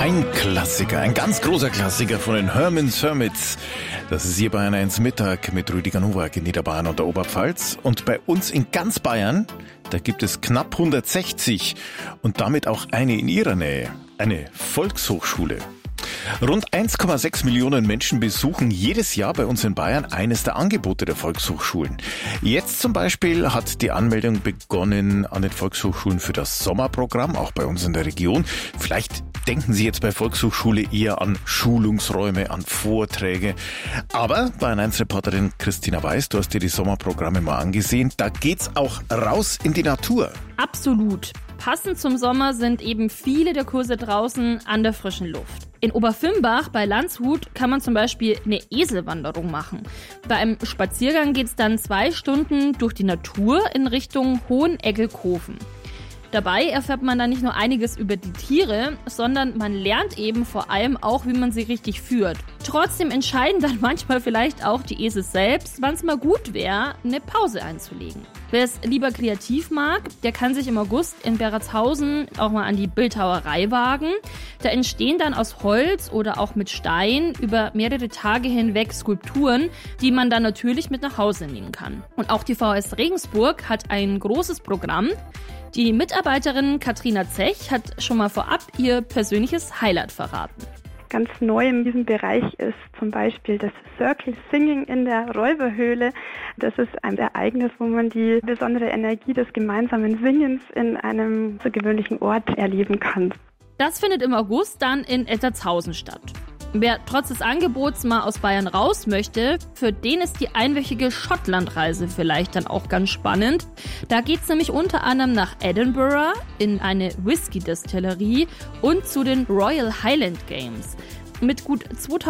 Ein Klassiker, ein ganz großer Klassiker von den Herman's Hermits. Das ist hier Bayern 1 Mittag mit Rüdiger Nowak in Niederbayern und der Oberpfalz. Und bei uns in ganz Bayern, da gibt es knapp 160 und damit auch eine in ihrer Nähe, eine Volkshochschule. Rund 1,6 Millionen Menschen besuchen jedes Jahr bei uns in Bayern eines der Angebote der Volkshochschulen. Jetzt zum Beispiel hat die Anmeldung begonnen an den Volkshochschulen für das Sommerprogramm, auch bei uns in der Region. Vielleicht denken Sie jetzt bei Volkshochschule eher an Schulungsräume, an Vorträge. Aber Bayern 1 Reporterin Christina Weiß, du hast dir die Sommerprogramme mal angesehen. Da geht's auch raus in die Natur. Absolut. Passend zum Sommer sind eben viele der Kurse draußen an der frischen Luft. In Oberfimbach bei Landshut kann man zum Beispiel eine Eselwanderung machen. Bei einem Spaziergang geht es dann 2 Stunden durch die Natur in Richtung Hoheneggelkofen. Dabei erfährt man dann nicht nur einiges über die Tiere, sondern man lernt eben vor allem auch, wie man sie richtig führt. Trotzdem entscheiden dann manchmal vielleicht auch die Esel selbst, wann es mal gut wäre, eine Pause einzulegen. Wer es lieber kreativ mag, der kann sich im August in Berratshausen auch mal an die Bildhauerei wagen. Da entstehen dann aus Holz oder auch mit Stein über mehrere Tage hinweg Skulpturen, die man dann natürlich mit nach Hause nehmen kann. Und auch die VHS Regensburg hat ein großes Programm. Die Mitarbeiterin Katrina Zech hat schon mal vorab ihr persönliches Highlight verraten. Ganz neu in diesem Bereich ist zum Beispiel das Circle Singing in der Räuberhöhle. Das ist ein Ereignis, wo man die besondere Energie des gemeinsamen Singens in einem so gewöhnlichen Ort erleben kann. Das findet im August dann in Ettertshausen statt. Wer trotz des Angebots mal aus Bayern raus möchte, für den ist die einwöchige Schottlandreise vielleicht dann auch ganz spannend. Da geht's nämlich unter anderem nach Edinburgh in eine Whisky-Destillerie und zu den Royal Highland Games. Mit gut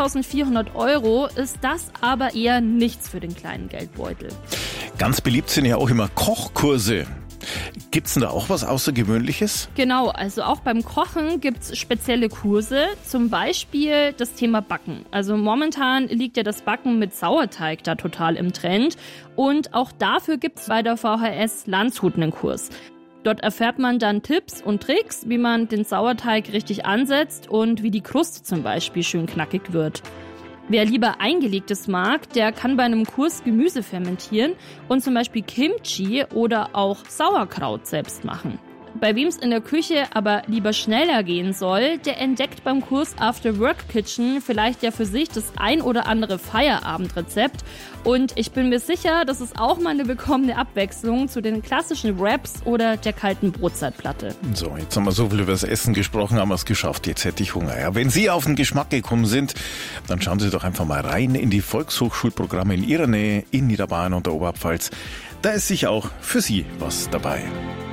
2.400 € ist das aber eher nichts für den kleinen Geldbeutel. Ganz beliebt sind ja auch immer Kochkurse. Gibt's denn da auch was Außergewöhnliches? Genau, also auch beim Kochen gibt's spezielle Kurse, zum Beispiel das Thema Backen. Also momentan liegt ja das Backen mit Sauerteig da total im Trend und auch dafür gibt's bei der VHS Landshut einen Kurs. Dort erfährt man dann Tipps und Tricks, wie man den Sauerteig richtig ansetzt und wie die Kruste zum Beispiel schön knackig wird. Wer lieber Eingelegtes mag, der kann bei einem Kurs Gemüse fermentieren und zum Beispiel Kimchi oder auch Sauerkraut selbst machen. Bei wem es in der Küche aber lieber schneller gehen soll, der entdeckt beim Kurs After Work Kitchen vielleicht ja für sich das ein oder andere Feierabendrezept. Und ich bin mir sicher, das ist auch mal eine willkommene Abwechslung zu den klassischen Wraps oder der kalten Brotzeitplatte. So, jetzt haben wir so viel über das Essen gesprochen, haben wir es geschafft. Jetzt hätte ich Hunger. Ja, wenn Sie auf den Geschmack gekommen sind, dann schauen Sie doch einfach mal rein in die Volkshochschulprogramme in Ihrer Nähe, in Niederbayern und der Oberpfalz. Da ist sicher auch für Sie was dabei.